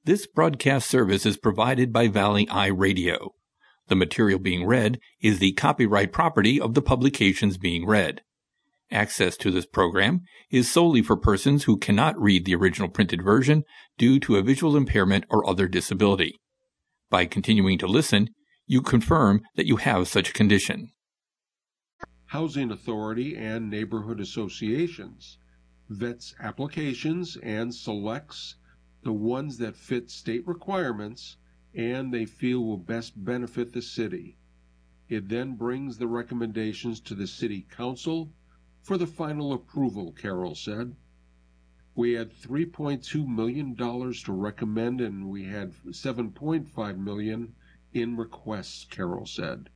This broadcast service is provided by Valley Eye Radio. The material being read is the copyright property of the publications being read. Access to this program is solely for persons who cannot read the original printed version due to a visual impairment or other disability. By continuing to listen, you confirm that you have such a condition. Housing Authority and neighborhood associations vets applications and selects the ones that fit state requirements and they feel will best benefit the city. It then brings the recommendations to the city council for the final approval, Carroll said. We had $3.2 million to recommend and we had $7.5 million in requests, Carroll said.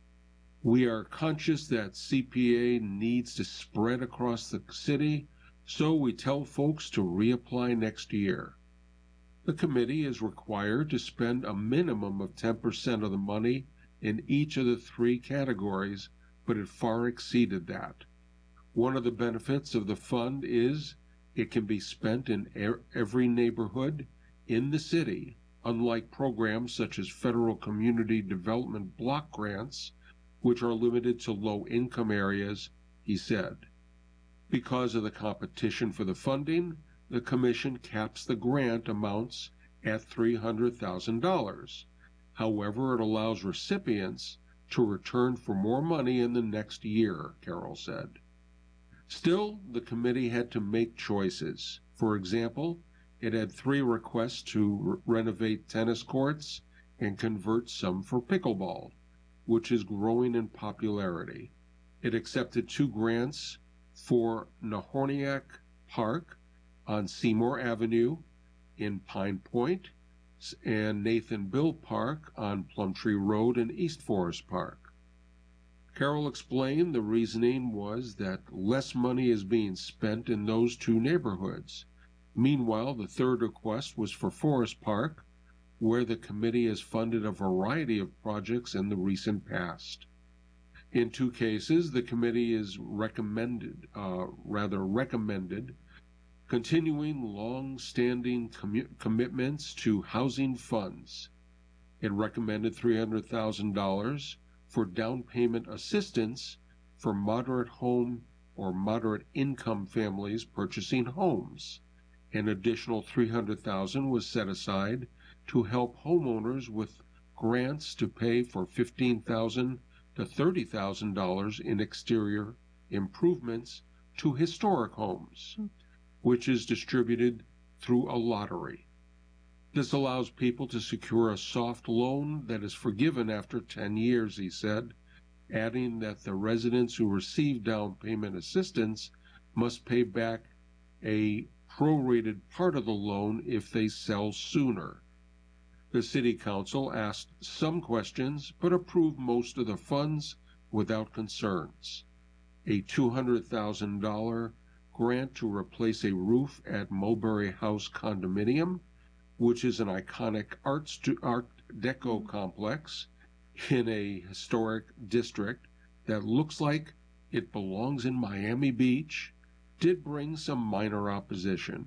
We are conscious that CPA needs to spread across the city, so we tell folks to reapply next year. The committee is required to spend a minimum of 10% of the money in each of the three categories, but it far exceeded that. One of the benefits of the fund is it can be spent in every neighborhood in the city, unlike programs such as federal community development block grants, which are limited to low-income areas, he said. Because of the competition for the funding, the Commission caps the grant amounts at $300,000. However, it allows recipients to return for more money in the next year, Carroll said. Still, the committee had to make choices. For example, it had 3 requests to renovate tennis courts and convert some for pickleball, which is growing in popularity. It accepted 2 grants for Nahorniak Park on Seymour Avenue in Pine Point and Nathan Bill Park on Plumtree Road in East Forest Park. Carroll explained the reasoning was that less money is being spent in those 2 neighborhoods. Meanwhile, the 3rd request was for Forest Park, where the committee has funded a variety of projects in the recent past. In 2 cases, the committee is recommended continuing long-standing commitments to housing funds. It recommended $300,000 for down payment assistance for moderate home or moderate income families purchasing homes. An additional $300,000 was set aside to help homeowners with grants to pay for $15,000 to $30,000 in exterior improvements to historic homes, which is distributed through a lottery. This allows people to secure a soft loan that is forgiven after 10 years, he said, adding that the residents who receive down payment assistance must pay back a prorated part of the loan if they sell sooner. The City Council asked some questions, but approved most of the funds without concerns. A $200,000 grant to replace a roof at Mulberry House Condominium, which is an iconic Art Deco complex in a historic district that looks like it belongs in Miami Beach, did bring some minor opposition.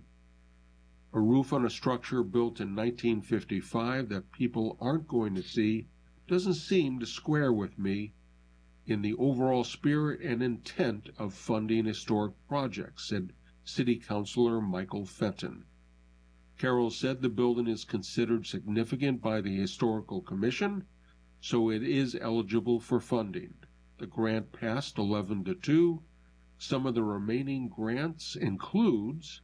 A roof on a structure built in 1955 that people aren't going to see doesn't seem to square with me in the overall spirit and intent of funding historic projects, said City Councilor Michael Fenton. Carroll said the building is considered significant by the Historical Commission, so it is eligible for funding. The grant passed 11-2. Some of the remaining grants includes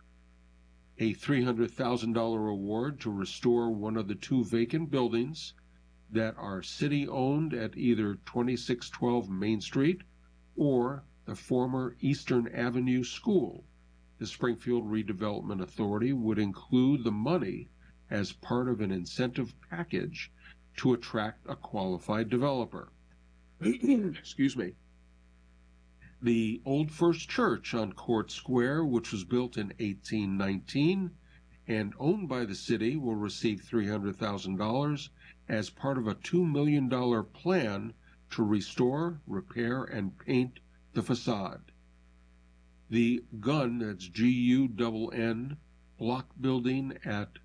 a $300,000 award to restore one of the 2 vacant buildings that are city-owned at either 2612 Main Street or the former Eastern Avenue School. The Springfield Redevelopment Authority would include the money as part of an incentive package to attract a qualified developer. Excuse me. The Old First Church on Court Square, which was built in 1819 and owned by the city, will receive $300,000 as part of a $2 million plan to restore, repair, and paint the facade. The GUN, that's G-U-N-N, block building at